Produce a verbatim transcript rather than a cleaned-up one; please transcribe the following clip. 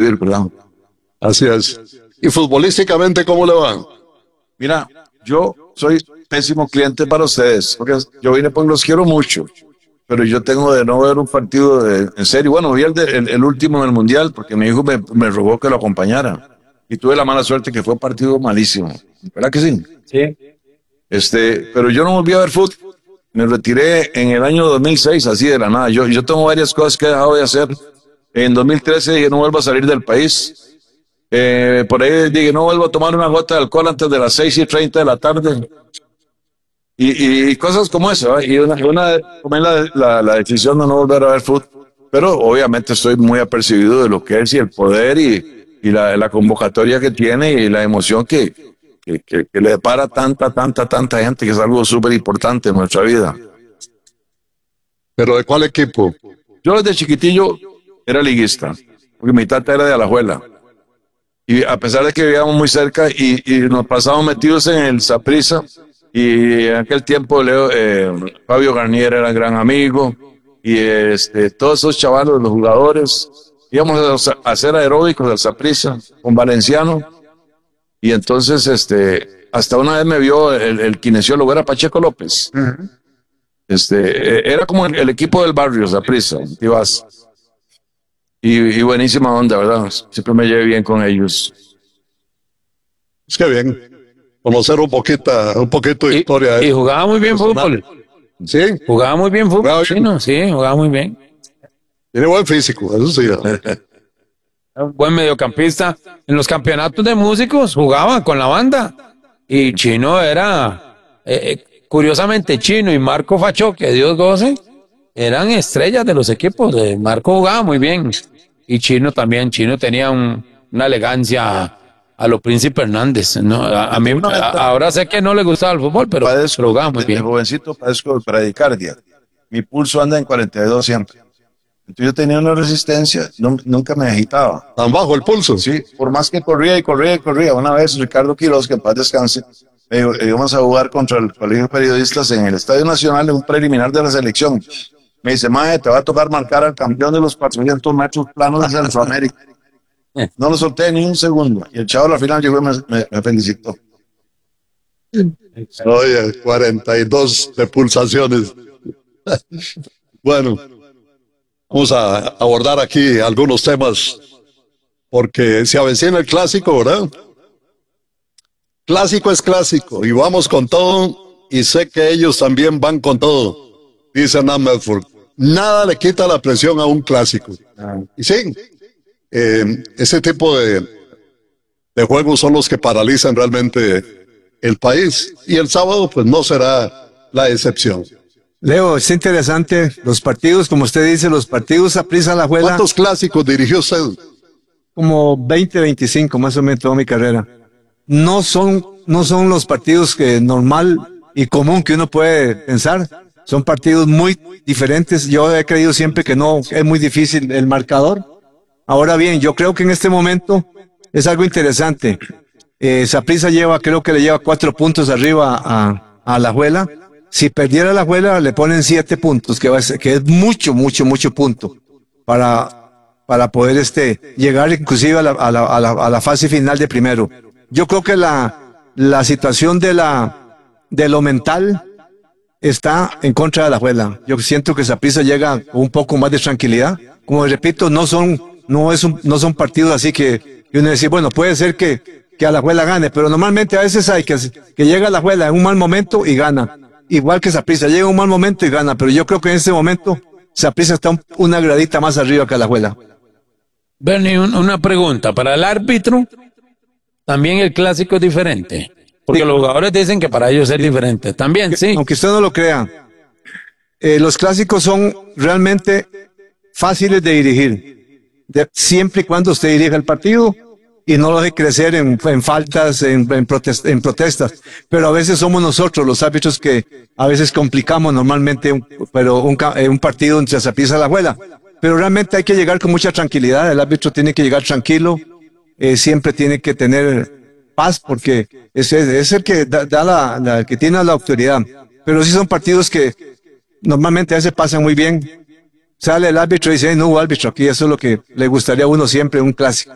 vivir, ¿verdad? Así es. ¿Y futbolísticamente cómo le va? Mira, yo soy pésimo cliente para ustedes, porque yo vine porque los quiero mucho, pero yo tengo de no ver un partido de, en serio. Bueno, vi el, de, el, el último en el Mundial, porque mi hijo me, me rogó que lo acompañara, y tuve la mala suerte que fue un partido malísimo. ¿Verdad que sí? Sí. Este, pero yo no volví a ver fútbol. Me retiré en el año dos mil seis, así de la nada. Yo, yo tengo varias cosas que he dejado de hacer. En dos mil trece dije, no vuelvo a salir del país. Eh, por ahí dije, no vuelvo a tomar una gota de alcohol antes de las seis y treinta de la tarde. Y, y cosas como eso, ¿eh? Y una, una tomé la, la, la decisión de no volver a ver fútbol. Pero obviamente estoy muy apercibido de lo que es y el poder y, y la, la convocatoria que tiene y la emoción que, que, que, que le depara tanta, tanta, tanta gente, que es algo súper importante en nuestra vida. ¿Pero de cuál equipo? Yo desde chiquitillo era liguista, porque mi tata era de Alajuela. Y a pesar de que vivíamos muy cerca y, y nos pasábamos metidos en el Saprissa, y en aquel tiempo Leo, eh, Fabio Garnier era gran amigo, y este, todos esos chavalos, los jugadores, íbamos a, a hacer aeróbicos al Saprissa con Valenciano, y entonces este, hasta una vez me vio el, el kinesiólogo, era Pacheco López. Uh-huh. Este, era como el, el equipo del barrio, Saprissa, ibas. Y, y buenísima onda, ¿verdad? Siempre me llevé bien con ellos. Es que bien. Conocer un poquito, un poquito de y, historia. Y jugaba muy bien fútbol. Sí. Jugaba muy bien fútbol. Jugaba bien. Sí, sí, jugaba muy bien. Tiene buen físico, eso sí. Buen mediocampista. En los campeonatos de músicos jugaba con la banda. Y Chino era, eh, curiosamente, Chino y Marco Fachó, que Dios goce, eran estrellas de los equipos. Marco jugaba muy bien. Y Chino también. Chino tenía un, una elegancia a, a lo Príncipe Hernández, ¿no? A, a mí, a, ahora sé que no le gustaba el fútbol, pero, padezco, pero jugaba muy bien. De jovencito padezco de bradicardia. Mi pulso anda en cuarenta y dos siempre. Entonces yo tenía una resistencia, no, nunca me agitaba. ¿Tan bajo el pulso? Sí, por más que corría y corría y corría. Una vez Ricardo Quiroz, que en paz descanse, me dijo, íbamos a jugar contra el Colegio de Periodistas en el Estadio Nacional en un preliminar de la selección. Me dice, mae, te va a tocar marcar al campeón de los cuatrocientos metros planos de Centroamérica. No lo solté ni un segundo. Y el chavo a la final llegó y me, me, me felicitó. Oye, cuarenta y dos de pulsaciones. Bueno, vamos a abordar aquí algunos temas, porque se avecina el clásico, ¿verdad? Clásico es clásico, y vamos con todo, y sé que ellos también van con todo. Dice Hernán Medford, nada le quita la presión a un clásico. Ah. Y sí, eh, ese tipo de, de juegos son los que paralizan realmente el país. Y el sábado, pues no será la excepción. Leo, es interesante los partidos, como usted dice, los partidos Saprissa Alajuela. ¿Cuántos clásicos dirigió usted? Como veinte, veinticinco, más o menos toda mi carrera. No son, no son los partidos que normal y común que uno puede pensar. Son partidos muy diferentes. Yo he creído siempre que no, es muy difícil el marcador. Ahora bien, yo creo que en este momento es algo interesante. Eh, Saprissa lleva, creo que le lleva cuatro puntos arriba a, a Alajuela. Si perdiera Alajuela, le ponen siete puntos, que, va a ser, que es mucho, mucho, mucho punto para, para poder este, llegar inclusive a la, a, la, a, la, a la fase final de primero. Yo creo que la, la situación de, la, de lo mental está en contra de Alajuela. Yo siento que Saprissa llega con un poco más de tranquilidad. Como repito, no son, no es un, no son partidos así que, que uno dice, bueno, puede ser que, que Alajuela gane, pero normalmente a veces hay que, que llega Alajuela en un mal momento y gana. Igual que Saprissa, llega en un mal momento y gana, pero yo creo que en este momento Saprissa está un, una gradita más arriba que Alajuela. Bernie, un, una pregunta, para el árbitro, también el clásico es diferente. Porque sí, los jugadores dicen que para ellos es diferente. También, sí. Aunque usted no lo crea, eh, los clásicos son realmente fáciles de dirigir. De, siempre y cuando usted dirija el partido y no lo deje crecer en, en faltas, en, en, protest, en protestas. Pero a veces somos nosotros los árbitros que a veces complicamos normalmente un, pero un, un partido entre Saprissa y Alajuela. Pero realmente hay que llegar con mucha tranquilidad. El árbitro tiene que llegar tranquilo. Eh, siempre tiene que tener paz, porque es, es el que da, da la, la que tiene la autoridad. Pero sí son partidos que normalmente a veces pasan muy bien. Sale el árbitro y dice, no hubo árbitro aquí, eso es lo que le gustaría a uno siempre, un clásico.